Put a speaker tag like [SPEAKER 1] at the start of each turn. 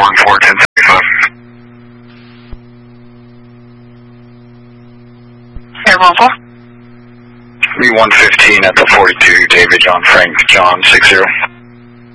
[SPEAKER 1] 141035.
[SPEAKER 2] Air 14.
[SPEAKER 1] Me 115 at the 42, David John Frank John 60.